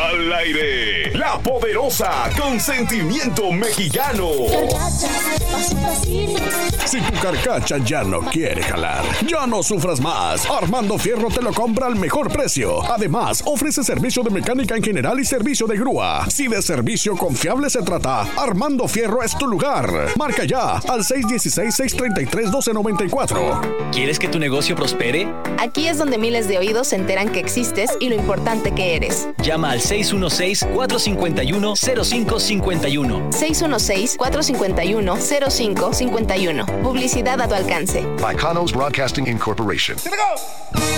Al aire, La Poderosa con sentimiento mexicano. Si tu carcacha ya no quiere jalar, ya no sufras más. Armando Fierro te lo compra al mejor precio. Además, ofrece servicio de mecánica en general y servicio de grúa. Si de servicio confiable se trata, Armando Fierro es tu lugar. Marca ya al 616-633-1294. ¿Quieres que tu negocio prospere? Aquí es donde miles de oídos se enteran que existes y lo importante que eres. Llama al 616-451-0551. 616-451-0551. Publicidad a tu alcance. By Conos Broadcasting Incorporation.